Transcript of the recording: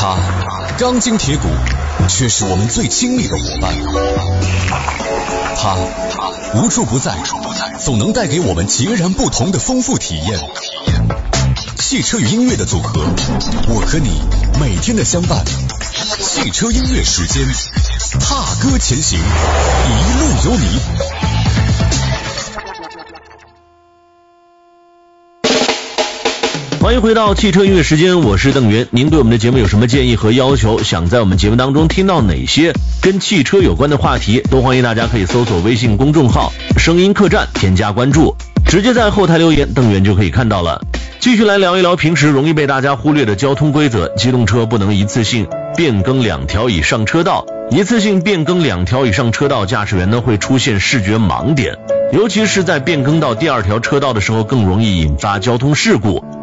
它钢筋铁骨，却是我们最亲密的伙伴。它无处不在，总能带给我们截然不同的丰富体验。汽车与音乐的组合，我和你每天的相伴。汽车音乐时间，踏歌前行，一路有你。 欢迎回到汽车音乐时间，我是邓源。您对我们的节目有什么建议和要求？想在我们节目当中听到哪些跟汽车有关的话题？都欢迎大家可以搜索微信公众号声音客栈，添加关注，直接在后台留言，邓源就可以看到了。继续来聊一聊平时容易被大家忽略的交通规则。机动车不能一次性变更2条以上车道，一次性变更2条以上车道，驾驶员呢会出现视觉盲点，尤其是在变更到第2条车道的时候，更容易引发交通事故。